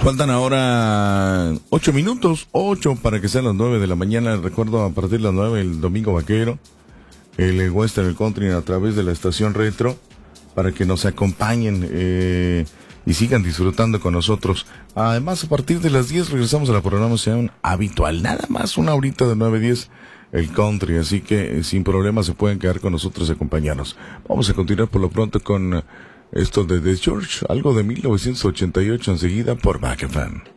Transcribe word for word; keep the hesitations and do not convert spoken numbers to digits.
Faltan ahora ocho minutos, ocho para que sean las nueve de la mañana. Recuerdo a partir de las nueve el Domingo Vaquero, el Western, el Country a través de la estación Retro, para que nos acompañen eh, y sigan disfrutando con nosotros. Además, a partir de las diez regresamos a la programación habitual, nada más una horita de nueve a diez el Country, así que eh, sin problema se pueden quedar con nosotros y acompañarnos. Vamos a continuar por lo pronto con esto de The Church, algo de mil novecientos ochenta y ocho enseguida por Back F M.